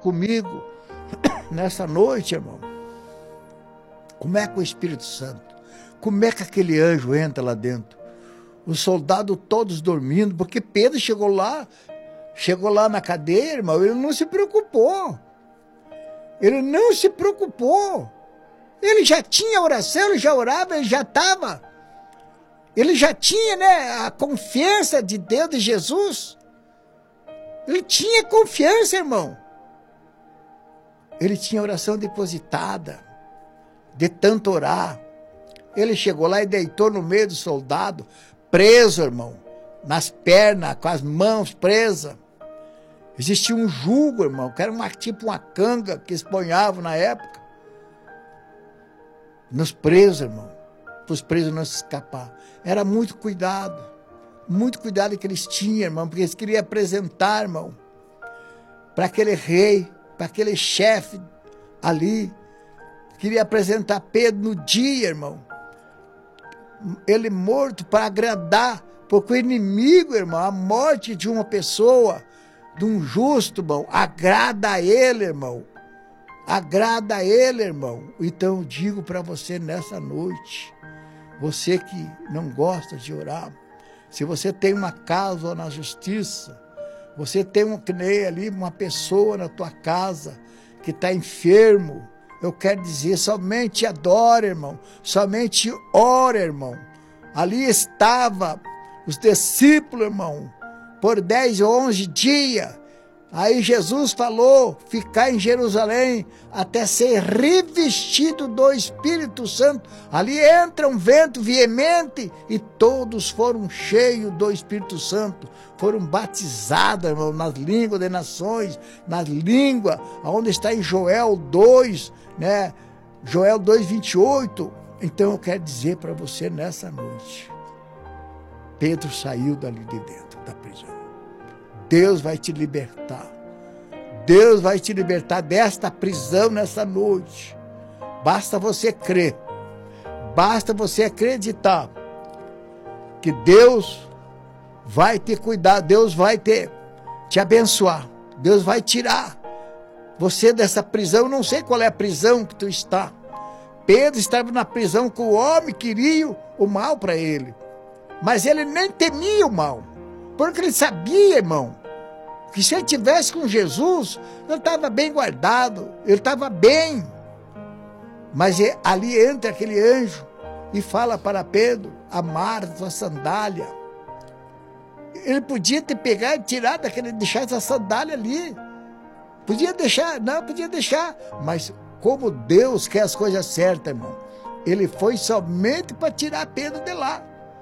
comigo nessa noite, irmão. Como é que o Espírito Santo, como é que aquele anjo entra lá dentro? Os soldados todos dormindo, porque Pedro chegou lá na cadeia, irmão, ele não se preocupou. Ele não se preocupou. Ele já tinha oração, ele já orava, ele já estava. Ele já tinha, né, a confiança de Deus, de Jesus. Ele tinha confiança, irmão. Ele tinha oração depositada, de tanto orar. Ele chegou lá e deitou no meio do soldado, preso, irmão, nas pernas, com as mãos presas. Existia um jugo, irmão, que era tipo uma canga que eles ponhavam na época. Nos presos, irmão, para os presos não se escapar. Era muito cuidado que eles tinham, irmão, porque eles queriam apresentar, irmão, para aquele rei, para aquele chefe ali. Queria apresentar Pedro no dia, irmão. Ele morto para agradar, porque o inimigo, irmão, a morte de uma pessoa, de um justo, irmão, agrada a ele, irmão. Agrada a ele, irmão. Então eu digo para você nessa noite, você que não gosta de orar, se você tem uma causa na justiça, você tem ali uma pessoa na tua casa que está enfermo, eu quero dizer, somente adora, irmão, somente ora, irmão. Ali estava os discípulos, irmão, por 10 ou 11 dias. Aí Jesus falou, ficar em Jerusalém até ser revestido do Espírito Santo. Ali entra um vento veemente e todos foram cheios do Espírito Santo. Foram batizados, irmão, nas línguas das nações, nas línguas, onde está em Joel 2, né? Joel 2:28. Então eu quero dizer para você nessa noite, Pedro saiu dali de dentro da prisão. Deus vai te libertar. Deus vai te libertar desta prisão nessa noite. Basta você crer. Basta você acreditar que Deus vai te cuidar. Deus vai te abençoar. Deus vai tirar você dessa prisão. Eu não sei qual é a prisão que tu está. Pedro estava na prisão com o homem que queria o mal para ele. Mas ele nem temia o mal. Porque ele sabia, irmão, que se ele estivesse com Jesus, ele estava bem guardado, ele estava bem. Mas ali entra aquele anjo e fala para Pedro, amarra a sua sandália. Ele podia ter pegado e tirado deixar essa sandália ali. Podia deixar, mas como Deus quer as coisas certas, irmão, ele foi somente para tirar Pedro de lá.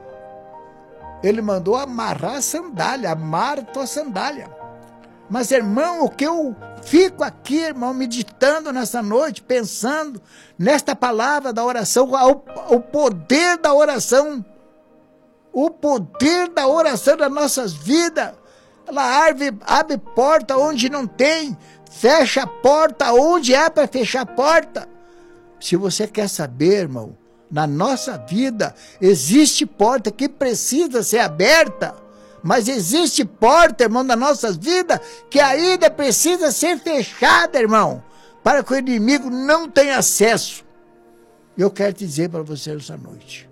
Ele mandou amarrar a sandália, amarra a tua sandália. Mas, irmão, o que eu fico aqui, irmão, meditando nessa noite, pensando nesta palavra da oração, o poder da oração, o poder da oração das nossas vidas. Ela abre porta onde não tem, fecha a porta onde é para fechar a porta. Se você quer saber, irmão, na nossa vida existe porta que precisa ser aberta. Mas existe porta, irmão, na nossa vida que ainda precisa ser fechada, irmão, para que o inimigo não tenha acesso. Eu quero te dizer para você essa noite,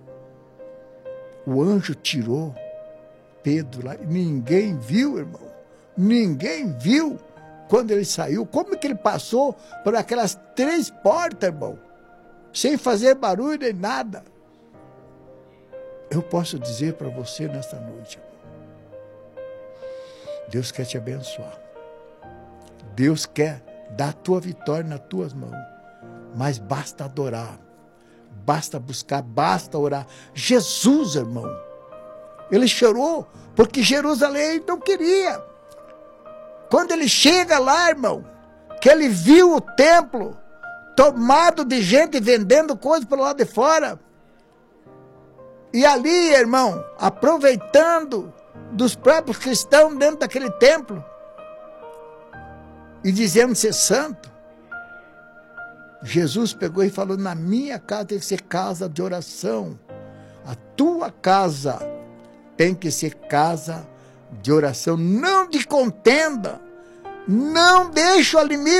o anjo tirou Pedro lá, ninguém viu, irmão, ninguém viu quando ele saiu, como é que ele passou por aquelas 3 portas, irmão, sem fazer barulho nem nada. Eu posso dizer para você nesta noite, irmão, Deus quer te abençoar. Deus quer dar a tua vitória nas tuas mãos. Mas basta adorar. Basta buscar, basta orar. Jesus, irmão, ele chorou porque Jerusalém não queria. Quando ele chega lá, irmão, que ele viu o templo tomado de gente vendendo coisas pelo lado de fora. E ali, irmão, aproveitando dos próprios cristãos dentro daquele templo e dizendo ser santo, Jesus pegou e falou, na minha casa tem que ser casa de oração, a tua casa tem que ser casa de oração, não de contenda, não deixa o inimigo